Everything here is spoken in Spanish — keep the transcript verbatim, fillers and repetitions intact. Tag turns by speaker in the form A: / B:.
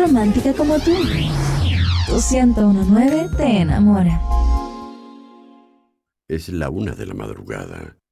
A: romántica como tú. Tu ciento uno punto nueve te enamora.
B: Es la una de la madrugada.